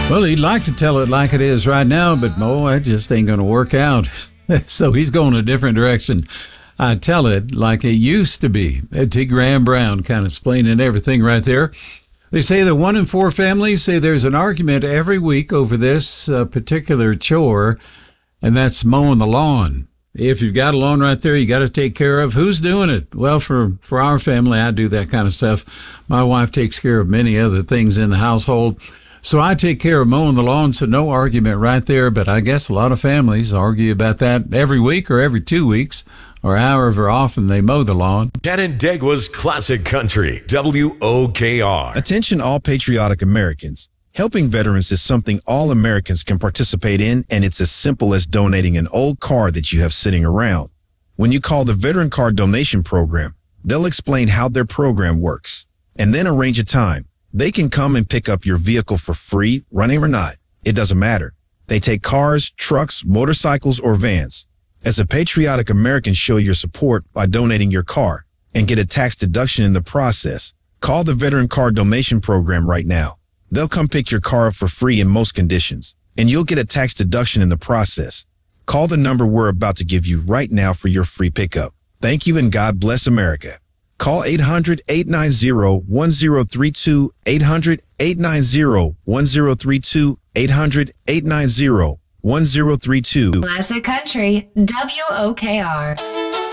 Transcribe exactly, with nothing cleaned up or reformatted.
Well, he'd like to tell it like it is right now, but Mo, that just ain't going to work out. So he's going a different direction. I tell it like it used to be. T. Graham Brown kind of explaining everything right there. They say that one in four families say there's an argument every week over this uh, particular chore, and that's mowing the lawn. If you've got a lawn right there, you got to take care of. Who's doing it? Well, for, for our family, I do that kind of stuff. My wife takes care of many other things in the household. So I take care of mowing the lawn, so no argument right there. But I guess a lot of families argue about that every week or every two weeks or however often they mow the lawn. Canandaigua's Classic Country, W O K R. Attention all patriotic Americans. Helping veterans is something all Americans can participate in, and it's as simple as donating an old car that you have sitting around. When you call the Veteran Car Donation Program, they'll explain how their program works and then arrange a time. They can come and pick up your vehicle for free, running or not. It doesn't matter. They take cars, trucks, motorcycles, or vans. As a patriotic American, show your support by donating your car and get a tax deduction in the process. Call the Veteran Car Donation Program right now. They'll come pick your car up for free in most conditions, and you'll get a tax deduction in the process. Call the number we're about to give you right now for your free pickup. Thank you, and God bless America. Call eight hundred, eight nine zero, one zero three two, eight hundred, eight nine zero, one zero three two, eight hundred, eight nine zero, one zero three two. Classic Country, W O K R.